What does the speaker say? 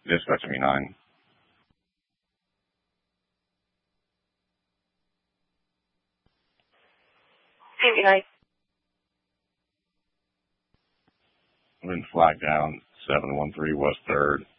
Dispatch me 9. 59. Been flagged down 713 West 3rd.